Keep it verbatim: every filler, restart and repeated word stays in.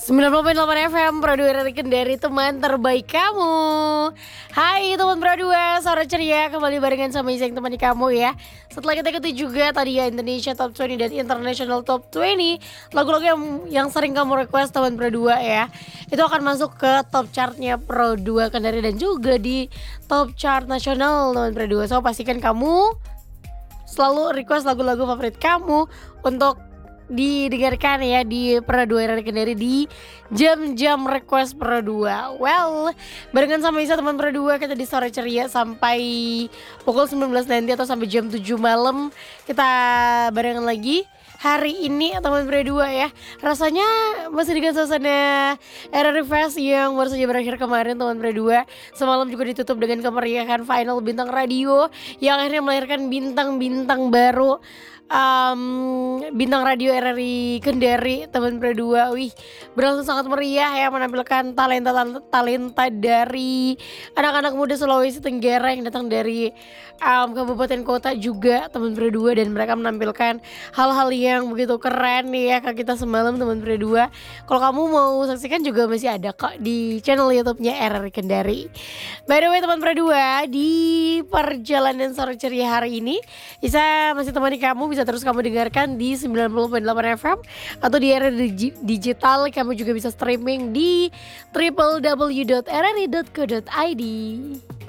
sembilan puluh koma delapan F M Pro dua R R Kendari, teman terbaik kamu. Hai teman Pro dua, sore ceria kembali barengan sama Iseng temani kamu ya. Setelah kita ikuti juga tadi ya Indonesia Top dua puluh dan International Top dua puluh, lagu-lagu yang yang sering kamu request teman Pro dua ya, itu akan masuk ke top chartnya Pro dua Kendari dan juga di top chart nasional teman Pro dua. So pastikan kamu selalu request lagu-lagu favorit kamu untuk didengarkan ya di Pro dua R R Kendari di jam-jam request Pro dua. Well, barengan sama Isa teman Pro dua, kita di sore ceria sampai pukul sembilan belas nanti atau sampai jam tujuh malam kita barengan lagi hari ini teman Pro dua ya. Rasanya masih dengan suasana R R Fest yang baru saja berakhir kemarin teman Pro dua. Semalam juga ditutup dengan kemeriahan final Bintang Radio yang akhirnya melahirkan bintang-bintang baru. Um, bintang radio R R I Kendari teman Pro dua. Wih, berlangsung sangat meriah ya, menampilkan talenta-talenta dari anak-anak muda Sulawesi Tenggara yang datang dari um, kabupaten kota juga teman Pro dua, dan mereka menampilkan hal-hal yang begitu keren nih ya ke kita semalam teman Pro dua. Kalau kamu mau saksikan juga masih ada kok di channel YouTube-nya R R I Kendari. By the way teman Pro dua, di perjalanan sore ceria hari ini Isa masih temani kamu, bisa terus kamu dengarkan di sembilan puluh koma delapan F M atau di R R I Digital. Kamu juga bisa streaming di w w w dot r r i dot co dot i d.